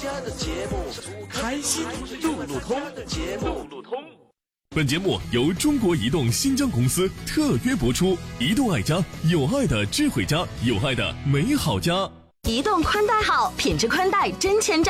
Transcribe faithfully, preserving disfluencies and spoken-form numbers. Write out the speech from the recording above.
开心路路通。 本节目由中国移动新疆公司特约播出。移动爱家，有爱的智慧家，有爱的美好家。 移动宽带好，品质宽带真千兆。